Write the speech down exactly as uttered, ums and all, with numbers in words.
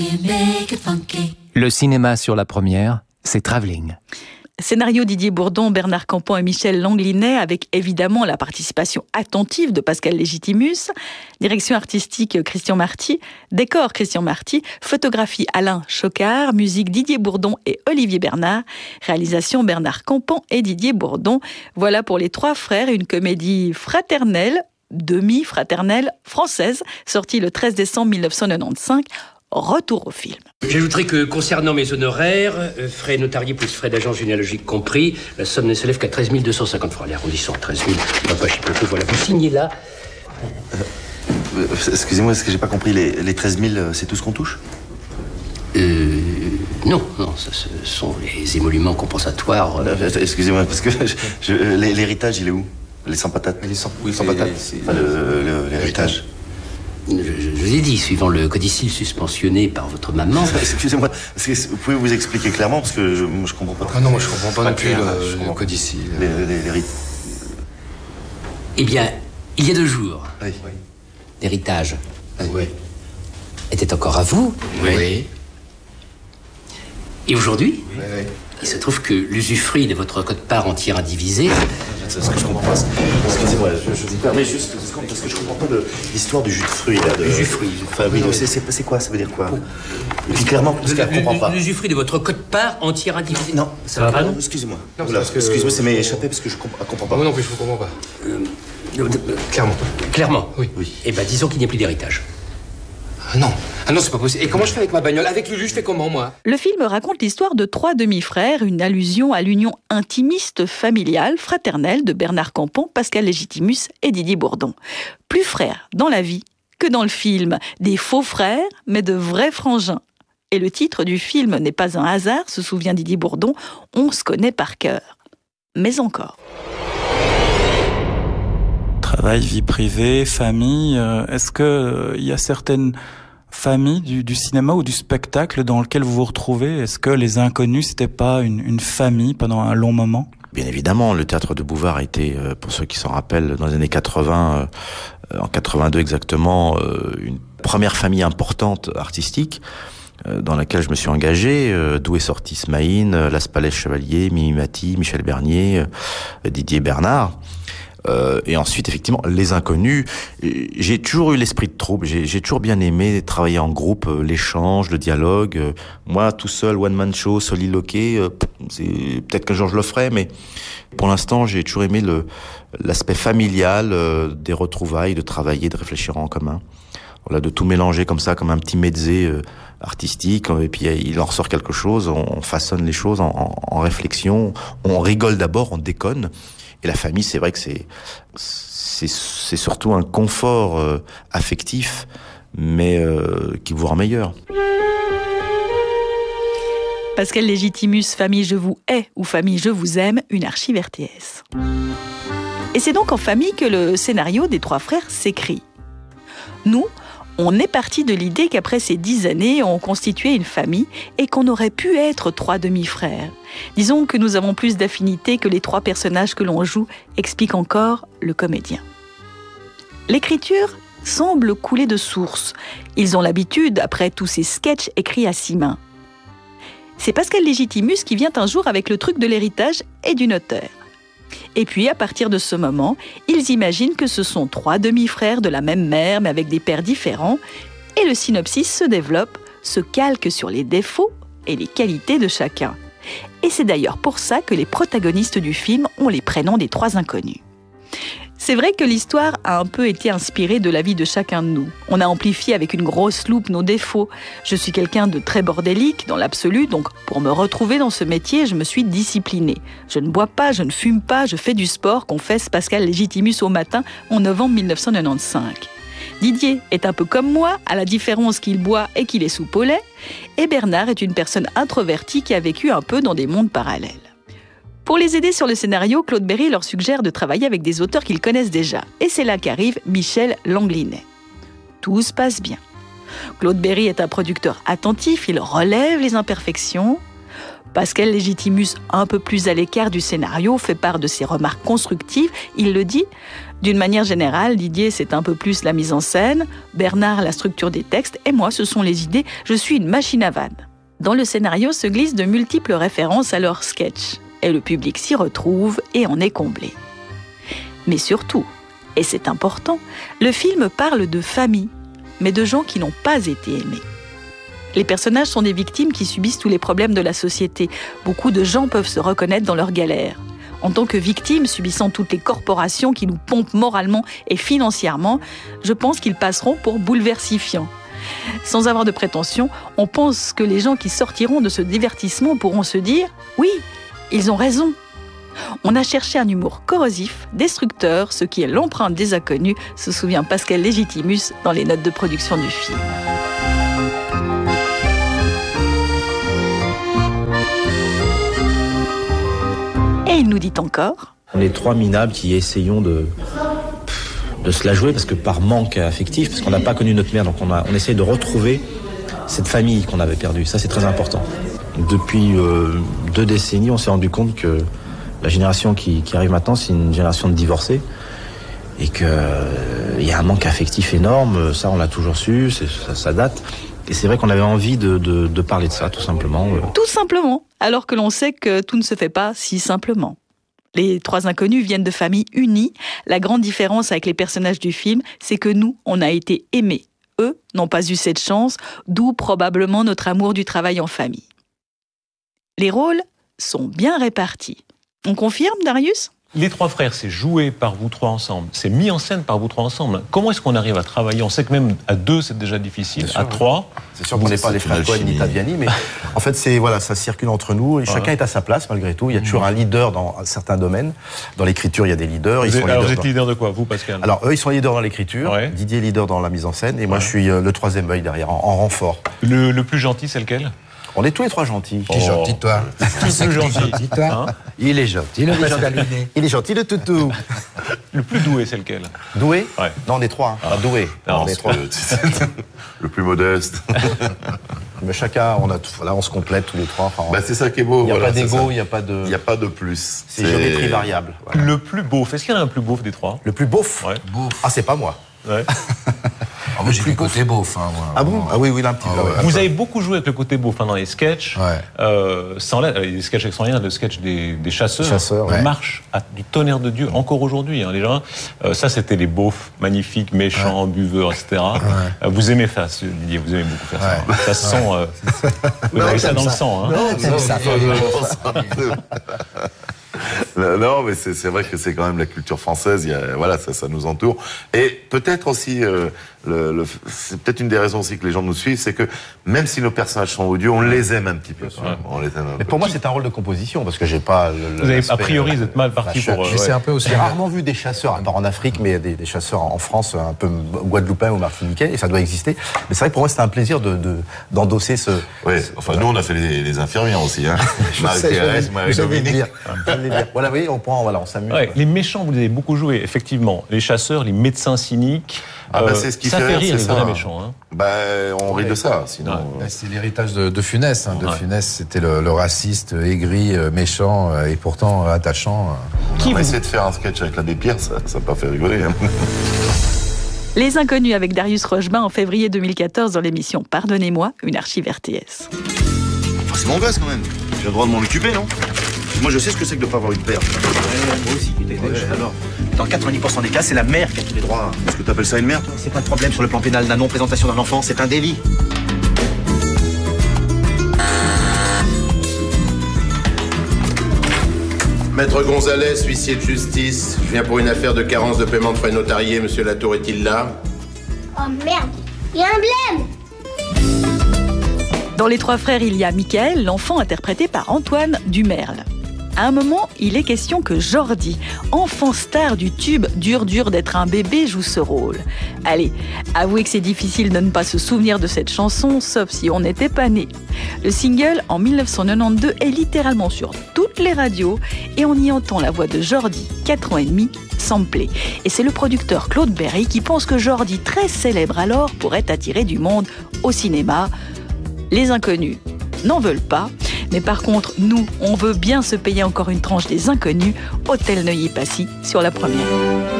Le cinéma sur la première, c'est Travelling. Scénario Didier Bourdon, Bernard Campan et Michel Langlinet, avec évidemment la participation attentive de Pascal Légitimus. Direction artistique Christian Marty, décor Christian Marty, photographie Alain Chocard, musique Didier Bourdon et Olivier Bernard, réalisation Bernard Campan et Didier Bourdon. Voilà pour Les Trois Frères, une comédie fraternelle, demi-fraternelle, française, sortie le treize décembre mille neuf cent quatre-vingt-quinze. Retour au film. J'ajouterai que concernant mes honoraires, euh, frais notariés plus frais d'agence généalogique compris, la somme ne s'élève qu'à treize mille deux cent cinquante francs. L'arrondissement, treize mille. On va pas chier peu. Voilà, vous signez là. Euh, excusez-moi, est-ce que j'ai pas compris? Les, les treize mille, c'est tout ce qu'on touche? Euh... Non, non, ça, ce sont les émoluments compensatoires. Euh... Euh, excusez-moi, parce que je, je, l'héritage, il est où? Les sans patates? Les sans, oui, sans patates. Enfin, le, le, l'héritage. Je, je, je vous ai dit, suivant le codicile suspensionné par votre maman... Excusez-moi, vous pouvez vous expliquer clairement, parce que je, moi, je comprends pas. Ah non, moi je comprends pas non plus clair, le, le codicile. Les, les, les, les... Eh bien, il y a deux jours, oui. l'héritage oui. était encore à vous. Oui. oui. Et aujourd'hui, oui, oui. il se trouve que l'usufruit de votre quote-part entière indivisée... C'est ce que je comprends pas. Excusez-moi, je, je vous permets juste parce que je comprends pas l'histoire du jus de fruits là. De... Le jus de fruits. Enfin oui, c'est, c'est, c'est quoi? Ça veut dire quoi? Et puis clairement, parce qu'elle comprend pas. L'usufruit de votre quote-part entière indivisée. Non, ça va pas, non? Excusez-moi. Non, voilà, parce que... Excusez-moi, ça m'est échappé parce que je comp- comprends pas. Moi non plus, je ne comprends pas. Euh, euh, Clairement. Clairement. Oui. Oui. Eh ben, disons qu'il n'y a plus d'héritage. Ah non, ah non, c'est pas possible. Et comment je fais avec ma bagnole? Avec Lulu, je fais comment, moi? Le film raconte l'histoire de trois demi-frères, une allusion à l'union intimiste, familiale, fraternelle de Bernard Campan, Pascal Légitimus et Didier Bourdon. Plus frères dans la vie que dans le film. Des faux frères, mais de vrais frangins. Et le titre du film n'est pas un hasard, se souvient Didier Bourdon, on se connaît par cœur. Mais encore. Travail, vie privée, famille, euh, est-ce qu'il euh, y a certaines familles du, du cinéma ou du spectacle dans lequel vous vous retrouvez? Est-ce que Les Inconnus, c'était pas une, une famille pendant un long moment? Bien évidemment, le théâtre de Bouvard était, euh, pour ceux qui s'en rappellent, dans les années quatre-vingts, euh, en quatre-vingt-deux exactement, euh, une première famille importante artistique euh, dans laquelle je me suis engagé, euh, d'où est sorti Smaïn, euh, Las Palais Chevalier, Mimi Mati, Michel Bernier, euh, Didier Bernard. Euh, et ensuite, effectivement, Les Inconnus. J'ai toujours eu l'esprit de troupe. J'ai, j'ai toujours bien aimé travailler en groupe, euh, l'échange, le dialogue. Euh, moi, tout seul, one man show, soliloqué, euh, c'est peut-être qu'un jour je le ferai, mais pour l'instant, j'ai toujours aimé le l'aspect familial euh, des retrouvailles, de travailler, de réfléchir en commun. Voilà, de tout mélanger comme ça, comme un petit mezzé euh, artistique. Et puis il en ressort quelque chose. On, on façonne les choses en, en, en réflexion. On rigole d'abord, on déconne. Et la famille, c'est vrai que c'est c'est, c'est surtout un confort euh, affectif, mais euh, qui vous rend meilleur. Pascal Légitimus, Famille je vous hais ou Famille je vous aime, une archive R T S. Et c'est donc en famille que le scénario des Trois Frères s'écrit. Nous, on est parti de l'idée qu'après ces dix années, on constituait une famille et qu'on aurait pu être trois demi-frères. Disons que nous avons plus d'affinités que les trois personnages que l'on joue, explique encore le comédien. L'écriture semble couler de source. Ils ont l'habitude, après tous ces sketchs écrits à six mains. C'est Pascal Légitimus qui vient un jour avec le truc de l'héritage et du notaire. Et puis, à partir de ce moment, ils imaginent que ce sont trois demi-frères de la même mère, mais avec des pères différents, et le synopsis se développe, se calque sur les défauts et les qualités de chacun. Et c'est d'ailleurs pour ça que les protagonistes du film ont les prénoms des trois inconnus. C'est vrai que l'histoire a un peu été inspirée de la vie de chacun de nous. On a amplifié avec une grosse loupe nos défauts. Je suis quelqu'un de très bordélique dans l'absolu, donc pour me retrouver dans ce métier, je me suis disciplinée. Je ne bois pas, je ne fume pas, je fais du sport, confesse Pascal Légitimus au matin en novembre mille neuf cent quatre-vingt-quinze. Didier est un peu comme moi, à la différence qu'il boit et qu'il est soupe au lait, et Bernard est une personne introvertie qui a vécu un peu dans des mondes parallèles. Pour les aider sur le scénario, Claude Berry leur suggère de travailler avec des auteurs qu'ils connaissent déjà. Et c'est là qu'arrive Michel Langlinet. Tout se passe bien. Claude Berry est un producteur attentif, il relève les imperfections. Pascal Légitimus, un peu plus à l'écart du scénario, fait part de ses remarques constructives. Il le dit. D'une manière générale, Didier, c'est un peu plus la mise en scène, Bernard, la structure des textes, et moi, ce sont les idées. Je suis une machine à vannes. Dans le scénario se glissent de multiples références à leurs sketchs, et le public s'y retrouve et en est comblé. Mais surtout, et c'est important, le film parle de famille, mais de gens qui n'ont pas été aimés. Les personnages sont des victimes qui subissent tous les problèmes de la société. Beaucoup de gens peuvent se reconnaître dans leurs galères. En tant que victimes subissant toutes les corporations qui nous pompent moralement et financièrement, je pense qu'ils passeront pour bouleversifiants. Sans avoir de prétention, on pense que les gens qui sortiront de ce divertissement pourront se dire « Oui, ils ont raison ». On a cherché un humour corrosif, destructeur, ce qui est l'empreinte des inconnus, se souvient Pascal Légitimus dans les notes de production du film. Et il nous dit encore: on est trois minables qui essayons de, de se la jouer, parce que par manque affectif, parce qu'on n'a pas connu notre mère, donc on, a, on essaie de retrouver cette famille qu'on avait perdue. Ça, c'est très important. Depuis euh, deux décennies, on s'est rendu compte que la génération qui, qui arrive maintenant, c'est une génération de divorcés, et qu'il euh, y a un manque affectif énorme. Ça, on l'a toujours su, c'est, ça, ça date. Et c'est vrai qu'on avait envie de, de, de parler de ça, tout simplement. Tout simplement, alors que l'on sait que tout ne se fait pas si simplement. Les trois inconnus viennent de familles unies. La grande différence avec les personnages du film, c'est que nous, on a été aimés. Eux n'ont pas eu cette chance, d'où probablement notre amour du travail en famille. Les rôles sont bien répartis. On confirme, Darius ? Les trois frères, c'est joué par vous trois ensemble, c'est mis en scène par vous trois ensemble. Comment est-ce qu'on arrive à travailler ? On sait que même à deux, c'est déjà difficile. Sûr, à trois, c'est sûr qu'on n'est pas les frères Cohen ni Taviani, mais en fait, c'est voilà, ça circule entre nous et chacun ouais. est à sa place malgré tout. Il y a toujours mmh. un leader dans certains domaines. Dans l'écriture, il y a des leaders. Ils vous sont êtes, alors, leaders vous êtes leader de quoi, vous, Pascal ? Alors, eux, ils sont leaders dans l'écriture. Ouais. Didier est leader dans la mise en scène, et moi, ouais. je suis euh, le troisième œil derrière, en, en renfort. Le, le plus gentil, c'est lequel ? On est tous les trois gentils. Qui est oh. gentil, toi ? Qui est plus gentil, toi ? Hein ? Il est gentil, le Pascal. Il est gentil, le toutou. Le plus doué, c'est lequel ? Doué ? Ouais. Non, on est trois. Hein. Ah. Pas doué. Non, on est trois. Le, le plus modeste. Mais chacun, on a tout, voilà, on se complète tous les trois. Enfin, bah, c'est ça qui est beau. Il n'y a voilà, pas d'ego, il n'y a pas de. Il n'y a pas de plus. C'est, c'est géométrie variable. Voilà. Le plus beauf. Est-ce qu'il y en a un plus beauf des trois ? Le plus beauf ? Ouais. Beauf. Ah, c'est pas moi. Ouais. Oh, moi, j'ai le côté beauf. Hein, moi. Ah bon ? Ah oui, oui, là, un petit peu. Oh, ouais. Vous avez beaucoup joué avec le côté beauf hein, dans les sketchs. Ouais. Euh, sans la, les sketchs avec sans rien, le sketch des, des chasseurs. Chasseurs, ouais. ouais. Marche à, du tonnerre de Dieu, encore aujourd'hui. Hein, les gens, euh, ça, c'était les beaufs magnifiques, méchants, ouais. buveurs, et cetera. Ouais. Euh, vous aimez faire ça, Didier, vous aimez beaucoup faire ouais. ça. Ça se sent. Euh, vous non, avez ça dans ça. le sang. Hein. Non, non, ça. Non, mais c'est, c'est vrai que c'est quand même la culture française. Il y a, voilà, ça, ça nous entoure. Et peut-être aussi, euh, le, le, c'est peut-être une des raisons aussi que les gens nous suivent, c'est que même si nos personnages sont odieux, on les aime un petit peu. Ouais. On les aime un mais peu. pour moi, c'est un rôle de composition parce que j'ai pas. Le, vous avez, a priori, vous êtes mal parti bah, pour. Je, je sais ouais. un peu aussi. J'ai rarement vu des chasseurs, alors en Afrique, mais des, des chasseurs en France, un peu guadeloupéens ou martiniquais, et ça doit exister. Mais c'est vrai que pour moi, c'était un plaisir de, de d'endosser ce. Oui. Enfin, voilà. Nous, on a fait les, les infirmières aussi, hein. Marie-Thérèse, Marie-Dominique. Voilà, oui, on prend, voilà, on s'amuse. Ouais, les méchants, vous avez beaucoup joué, effectivement. Les chasseurs, les médecins cyniques. Ah bah c'est ce qui ça fait, fait rire les ça, vrais hein. méchants. Hein. Bah on rit de ça, sinon. Ouais. Euh... C'est l'héritage de, de Funès. Hein. De ouais. Funès, c'était le, le raciste, aigri, méchant et pourtant attachant. Qui on va essayer de faire un sketch avec l'abbé Pierre, ça n'a pas fait rigoler. Hein. Les Inconnus avec Darius Rochebain en février deux mille quatorze dans l'émission Pardonnez-moi, une archive R T S. Enfin, c'est mon gosse quand même. J'ai le droit de m'en occuper, non ? Moi, je sais ce que c'est que de ne pas avoir une père. Ouais, moi aussi, tu t'es ouais, alors. Dans quatre-vingt-dix pour cent des cas, c'est la mère qui a tous les droits. Est-ce que tu appelles ça une mère, toi ? C'est pas de problème sur le plan pénal. La non-présentation d'un enfant, c'est un délit. Maître Gonzalez, huissier de justice. Je viens pour une affaire de carence de paiement de frais notariés. Monsieur Latour est-il là ? Oh merde, il y a un blême ! Dans Les Trois Frères, il y a Michael, l'enfant interprété par Antoine Dumerle. À un moment, il est question que Jordi, enfant star du tube « Dur dur d'être un bébé », joue ce rôle. Allez, avouez que c'est difficile de ne pas se souvenir de cette chanson, sauf si on n'était pas né. Le single, en dix-neuf cent quatre-vingt-douze, est littéralement sur toutes les radios et on y entend la voix de Jordi, quatre ans et demi, samplée. Et c'est le producteur Claude Berry qui pense que Jordi, très célèbre alors, pourrait attirer du monde au cinéma. Les Inconnus n'en veulent pas, Mais par contre, nous, on veut bien se payer encore une tranche des Inconnus. Hôtel Neuilly-Passy sur la première.